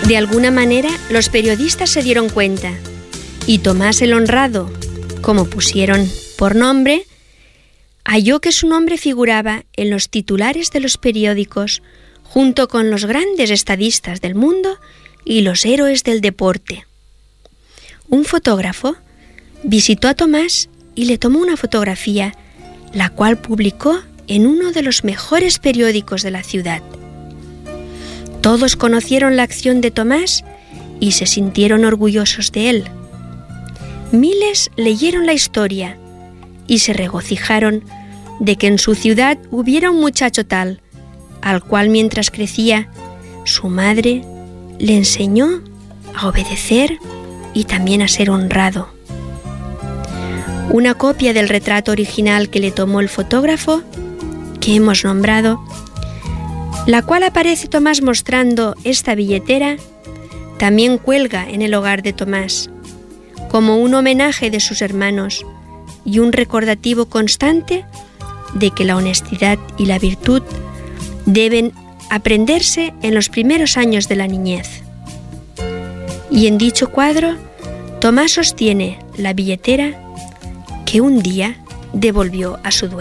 De alguna manera, los periodistas se dieron cuenta y Tomás el Honrado, como pusieron por nombre, halló que su nombre figuraba en los titulares de los periódicos junto con los grandes estadistas del mundo y los héroes del deporte. Un fotógrafo visitó a Tomás y le tomó una fotografía, la cual publicó en uno de los mejores periódicos de la ciudad. Todos conocieron la acción de Tomás y se sintieron orgullosos de él. Miles leyeron la historia y se regocijaron de que en su ciudad hubiera un muchacho tal, al cual mientras crecía, su madre le enseñó a obedecer y también a ser honrado. Una copia del retrato original que le tomó el fotógrafo, que hemos nombrado, la cual aparece Tomás mostrando esta billetera, también cuelga en el hogar de Tomás, como un homenaje de sus hermanos y un recordativo constante de que la honestidad y la virtud deben aprenderse en los primeros años de la niñez. Y en dicho cuadro, Tomás sostiene la billetera que un día devolvió a su dueño.